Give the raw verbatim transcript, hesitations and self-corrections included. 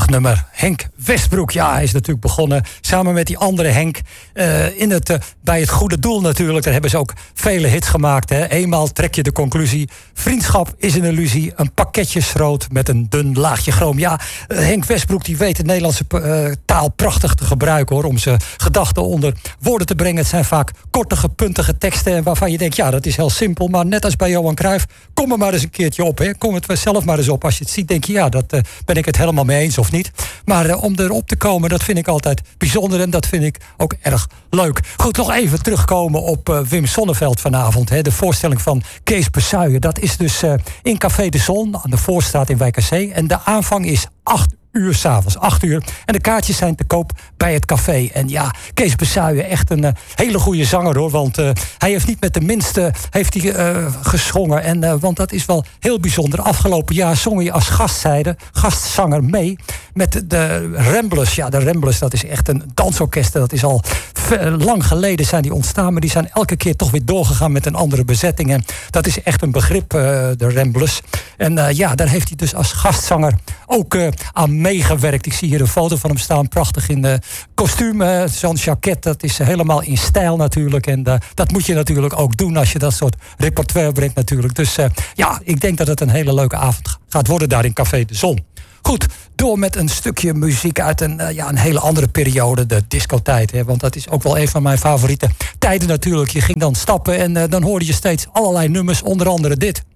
Prachtig nummer. Henk Westbroek, ja, hij is natuurlijk begonnen samen met die andere Henk uh, in het, uh, bij het goede doel natuurlijk. Daar hebben ze ook vele hits gemaakt. Hè. Eenmaal trek je de conclusie. Vriendschap is een illusie. Een pakketje schroot met een dun laagje chroom. Ja, uh, Henk Westbroek die weet de Nederlandse uh, taal prachtig te gebruiken, hoor, om zijn gedachten onder woorden te brengen. Het zijn vaak kortige, puntige teksten waarvan je denkt, ja, dat is heel simpel. Maar net als bij Johan Cruijff, kom er maar eens een keertje op. Hè. Kom het zelf maar eens op. Als je het ziet, denk je, ja, dat uh, ben ik het helemaal mee eens of niet. Maar uh, om erop te komen, dat vind ik altijd bijzonder en dat vind ik ook erg leuk. Goed, nog even terugkomen op uh, Wim Sonneveld vanavond. Hè. De voorstelling van Kees Besuijen. Dat is dus uh, in Café de Zon aan de Voorstraat in Wijk aan Zee. En de aanvang is acht uur s'avonds, acht uur. En de kaartjes zijn te koop bij het café. En ja, Kees Besuijen, echt een uh, hele goede zanger, hoor. Want uh, hij heeft niet met de minste heeft hij, uh, gezongen. En, uh, want dat is wel heel bijzonder. Afgelopen jaar zong hij als gastzijde, gastzanger mee met de Ramblers. Ja, de Ramblers, dat is echt een dansorkest. Dat is al lang geleden zijn die ontstaan. Maar die zijn elke keer toch weer doorgegaan met een andere bezetting. En dat is echt een begrip, uh, de Ramblers. En uh, ja, daar heeft hij dus als gastzanger ook uh, aan meegewerkt. Ik zie hier een foto van hem staan, prachtig in de kostuum. Uh, Zo'n jacket, dat is helemaal in stijl natuurlijk. En uh, dat moet je natuurlijk ook doen als je dat soort repertoire brengt natuurlijk. Dus uh, ja, ik denk dat het een hele leuke avond gaat worden daar in Café de Zon. Goed, door met een stukje muziek uit een, uh, ja, een hele andere periode, de discotijd. Hè, want dat is ook wel een van mijn favoriete tijden natuurlijk. Je ging dan stappen en uh, dan hoorde je steeds allerlei nummers, onder andere dit.